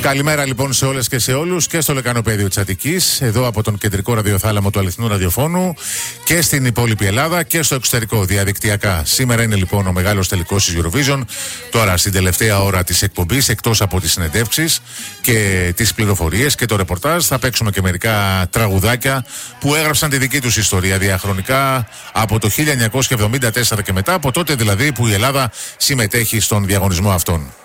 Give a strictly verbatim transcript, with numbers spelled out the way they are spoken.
Καλημέρα λοιπόν σε όλες και σε όλους και στο λεκανοπέδιο της Αττικής, εδώ από τον κεντρικό ραδιοθάλαμο του αληθινού ραδιοφώνου και στην υπόλοιπη Ελλάδα και στο εξωτερικό διαδικτυακά. Σήμερα είναι λοιπόν ο μεγάλος τελικός της Eurovision. Τώρα στην τελευταία ώρα της εκπομπής, εκτός από τις συνεντεύξεις και τις πληροφορίες και το ρεπορτάζ, θα παίξουμε και μερικά τραγουδάκια που έγραψαν τη δική τους ιστορία διαχρονικά από το χίλια εννιακόσια εβδομήντα τέσσερα και μετά, από τότε δηλαδή που η Ελλάδα συμμετέχει στον διαγωνισμό αυτόν.